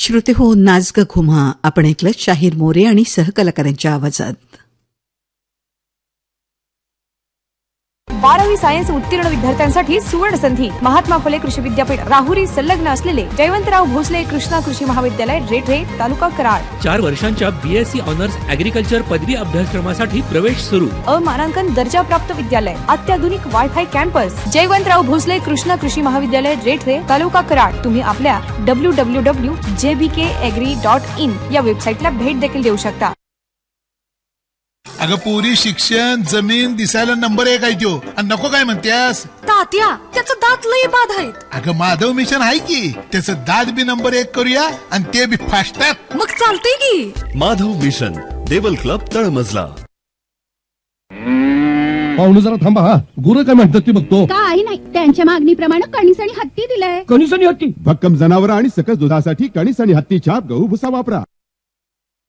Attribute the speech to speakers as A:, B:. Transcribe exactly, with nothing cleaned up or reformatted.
A: श्रोते हो, नाच ग घुमा आपण ऐकलं शाहीर मोरे आणि सहकलाकारांच्या आवाजात.
B: बारावी सायन्स उत्तीर्ण विद्यार्थ्यांसाठी सुवर्ण संधी. महात्मा फुले कृषी विद्यापीठ राहुरी संलग्न असलेले जयवंतराव भोसले कृष्णा कृषी महाविद्यालय रेठरे तालुका कराड.
C: चार वर्षांच्या बीएससी ऑनर्स ऍग्रिकल्चर पदवी अभ्यासक्रमासाठी प्रवेश सुरू.
B: अमानांकन दर्जा प्राप्त विद्यालय, अत्याधुनिक वायफाय कॅम्पस. जयवंतराव भोसले कृष्णा कृषी महाविद्यालय रेठरे तालुका कराड. तुम्ही आपल्या W W W dot J B K agri dot in या वेबसाईटला भेट देखील देऊ शकता.
D: अगं पुरी शिक्षण जमीन दिसायला नंबर एक आहे त्यो, आणि नको काय म्हणतेस
E: तात्या, त्याचं दात लय बाद आहेत.
D: अगं माधव मिशन आहे की, त्याचं दात बी नंबर एक करूया आणि ते बी फास्टात.
E: मग चालतंय की.
F: माधव मिशन, देवल क्लब, तळमजला.
G: पाहुणे जरा थांबा. हा गुरु काय म्हणतात ते बघतो.
H: काही नाही, त्यांच्या मागणीप्रमाणे कणीस आणि हत्ती दिलंय.
G: कणीस आणि हत्ती, भक्कम जनावर आणि सकस दुधासाठी कणीस आणि हत्ती छाप गहू भुसा वापरा.